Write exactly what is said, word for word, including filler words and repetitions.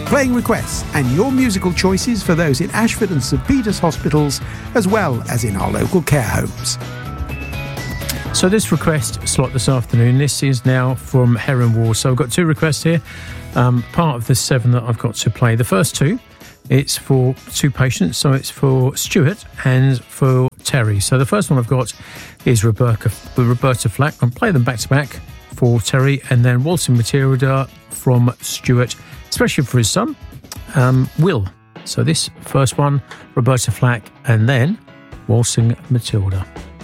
playing requests and your musical choices for those in Ashford and St Peter's hospitals, as well as in our local care homes. So this request slot this afternoon, this is now from Heron Wall. So I've got two requests here, um, part of the seven that I've got to play. The first two, it's for two patients, so it's for Stuart and for Terry. So the first one I've got is Roberta, Roberta Flack. I'll play them back to back for Terry, and then Waltzing Matilda from Stuart, especially for his son, um, Will. So this first one, Roberta Flack, and then Waltzing Matilda.